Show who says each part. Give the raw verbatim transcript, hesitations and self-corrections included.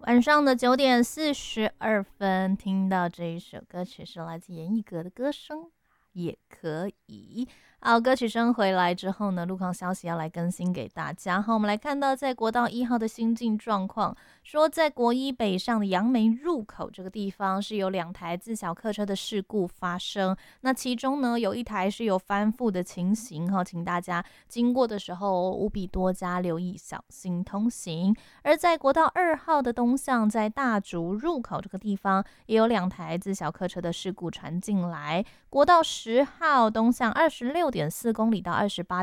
Speaker 1: 晚上的九点四十二分，听到这一首歌曲是来自严艺格的歌声，也可以。好，歌曲声回来之后呢，路况消息要来更新给大家。好，我们来看到在国道一号的新进状况，说在国一北上的杨梅入口这个地方是有两台自小客车的事故发生，那其中呢有一台是有翻覆的情形，请大家经过的时候务必多加留意，小心通行。而在国道二号的东向，在大竹入口这个地方也有两台自小客车的事故传进来，国道十号东向二十六点四公里到二十八